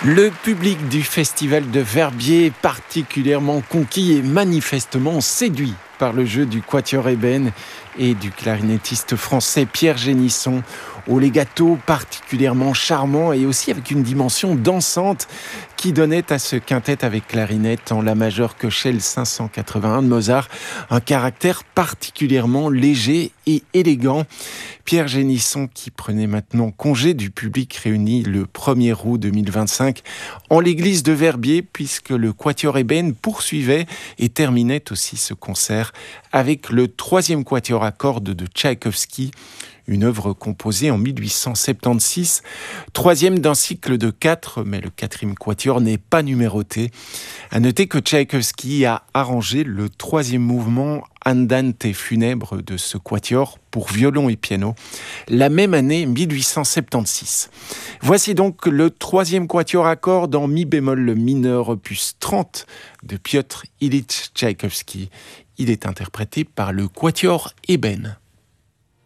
Le public du festival de Verbier est particulièrement conquis et manifestement séduit par le jeu du quatuor ébène et du clarinettiste français Pierre Génisson, au legato particulièrement charmant et aussi avec une dimension dansante qui donnait à ce quintet avec clarinette en la majeure Köchel 581 de Mozart un caractère particulièrement léger et élégant. Pierre Génisson qui prenait maintenant congé du public réuni le 1er août 2025 en l'église de Verbier, puisque le quatuor ébène poursuivait et terminait aussi ce concert avec le 3e quatuor à cordes de Tchaïkovski, une œuvre composée en 1876, 3e d'un cycle de 4, mais le 4e quatuor n'est pas numéroté. À noter que Tchaïkovski a arrangé le 3e mouvement Andante funèbre de ce quatuor pour violon et piano, la même année 1876. Voici donc le 3e quatuor à cordes en mi bémol mineur opus 30 de Piotr Ilyich Tchaïkovski. Il est interprété par le quatuor ébène.